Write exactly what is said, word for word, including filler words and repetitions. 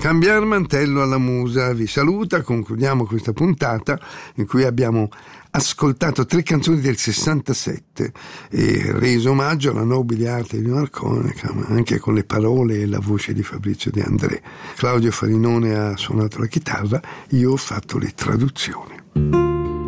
Cambiar mantello alla musa vi saluta. Concludiamo questa puntata in cui abbiamo ascoltato tre canzoni del sessantasette e reso omaggio alla nobile arte di Morricone, anche con le parole e la voce di Fabrizio De André. Claudio Farinone ha suonato la chitarra, io ho fatto le traduzioni.